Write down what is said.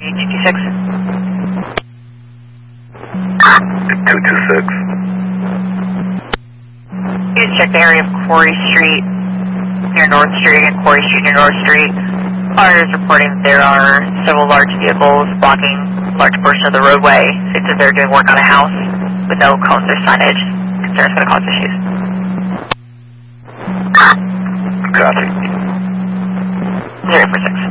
226. 226. You can check the area of Quarry Street near North Street and Quarry Street near North Street. Operators reporting that there are several large vehicles blocking a large portion of the roadway. Seems that they're doing work on a house with no cones or signage. Concerns going to cause issues. Copy. 046.